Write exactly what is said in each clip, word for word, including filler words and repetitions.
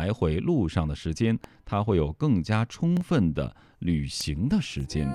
来回路上的时间，他会有更加充分的旅行的时间。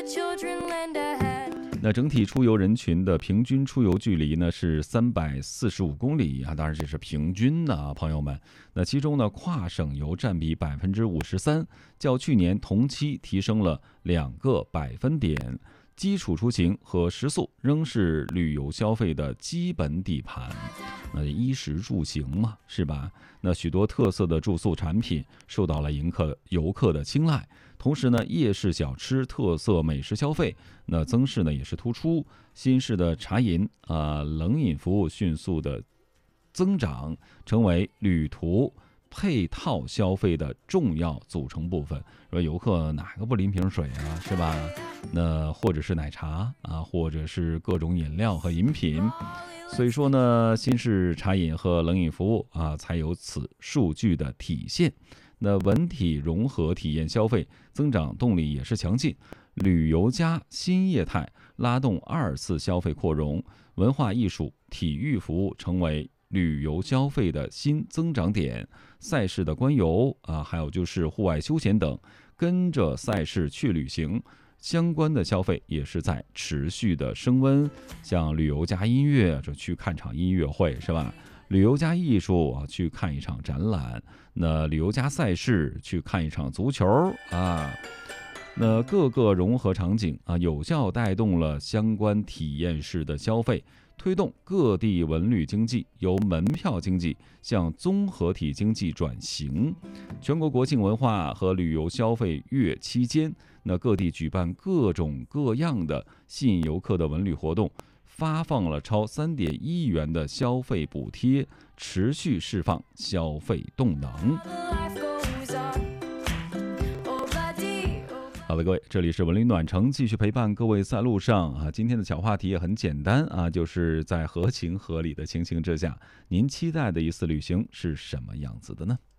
那整体出游人群的平均出游距离呢是三百四十五公里啊，当然这是平均的啊，朋友们。那其中呢，跨省游占比百分之五十三，较去年同期提升了两个百分点。基础出行和食宿仍是旅游消费的基本底盘，那衣食住行嘛，是吧？那许多特色的住宿产品受到了迎客游客的青睐，同时呢，夜市小吃、特色美食消费那增势呢也是突出，新式的茶饮啊、呃、冷饮服务迅速的增长，成为旅途配套消费的重要组成部分。说游客哪个不淋瓶水啊，是吧？那或者是奶茶啊，或者是各种饮料和饮品。所以说呢，新式茶饮和冷饮服务啊，才有此数据的体现。那文体融合体验消费增长动力也是强劲，旅游加新业态拉动二次消费扩容，文化艺术、体育服务成为旅游消费的新增长点，赛事的观游啊，还有就是户外休闲等，跟着赛事去旅行，相关的消费也是在持续的升温。像旅游加音乐，这去看场音乐会是吧？旅游加艺术啊，去看一场展览；那旅游加赛事，去看一场足球啊。那各个融合场景啊，有效带动了相关体验式的消费，推动各地文旅经济由门票经济向综合体经济转型。全国国庆文化和旅游消费月期间，那各地举办各种各样的吸引游客的文旅活动，发放了超三点一亿元的消费补贴，持续释放消费动能。好的，各位，这里是文旅暖城，继续陪伴各位在路上啊。今天的小话题也很简单啊，就是在合情合理的情形之下，您期待的一次旅行是什么样子的呢？